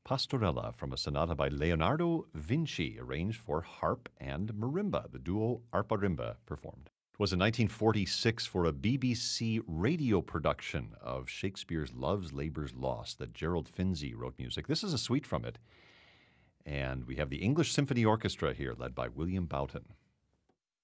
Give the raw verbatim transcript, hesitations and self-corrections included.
Pastorella from a sonata by Leonardo Vinci, arranged for harp and marimba. The duo Arpa-Rimba performed. It was in nineteen forty-six for a B B C radio production of Shakespeare's Love's Labour's Lost that Gerald Finzi wrote music. This is a suite from it. And we have the English Symphony Orchestra here, led by William Boughton.